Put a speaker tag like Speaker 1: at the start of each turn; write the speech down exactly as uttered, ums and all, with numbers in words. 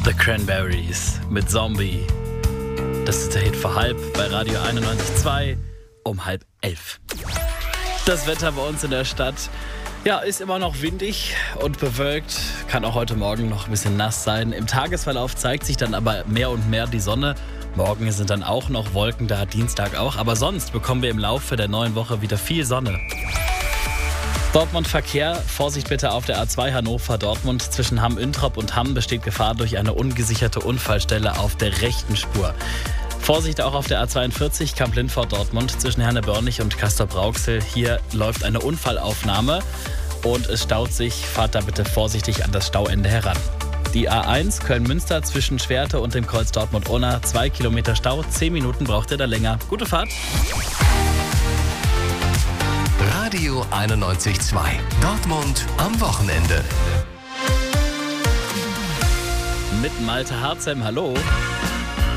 Speaker 1: The Cranberries mit Zombie. Das ist der Hit vor halb bei Radio einundneunzig Komma zwei um halb elf. Das Wetter bei uns in der Stadt, ja, ist immer noch windig und bewölkt. Kann auch heute Morgen noch ein bisschen nass sein. Im Tagesverlauf zeigt sich dann aber mehr und mehr die Sonne. Morgen sind dann auch noch Wolken da, Dienstag auch. Aber sonst bekommen wir im Laufe der neuen Woche wieder viel Sonne. Dortmund Verkehr, Vorsicht bitte auf der A zwei Hannover-Dortmund. Zwischen Hamm-Üntrop und Hamm besteht Gefahr durch eine ungesicherte Unfallstelle auf der rechten Spur. Vorsicht auch auf der A zweiundvierzig Kamp-Lindfort-Dortmund zwischen Herne-Börnich und Castrop-Rauxel. Hier läuft eine Unfallaufnahme und es staut sich. Fahrt da bitte vorsichtig an das Stauende heran. Die A eins Köln-Münster zwischen Schwerte und dem Kreuz Dortmund-Unna. Zwei Kilometer Stau, zehn Minuten braucht ihr da länger. Gute Fahrt.
Speaker 2: Radio einundneunzig Komma zwei. Dortmund am Wochenende.
Speaker 1: Mit Malte Harzem, hallo.